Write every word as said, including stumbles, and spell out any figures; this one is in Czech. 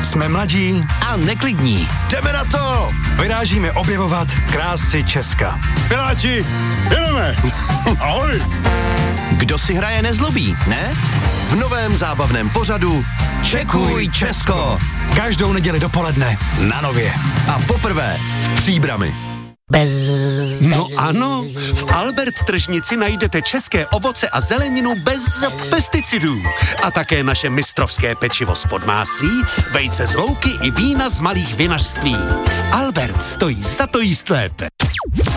Jsme mladí a neklidní. Jdeme na to! Vyrážíme objevovat krásy Česka. Piráti, jedeme! Ahoj! Kdo si hraje nezlobí, ne? V novém zábavném pořadu Čekuj Česko! Každou neděli dopoledne na Nově. A poprvé v Příbrami. Bez... No ano, v Albert tržnici najdete české ovoce a zeleninu bez pesticidů. A také naše mistrovské pečivo z Podmáslí, vejce z louky i vína z malých vinařství. Albert stojí za to jíst lépe.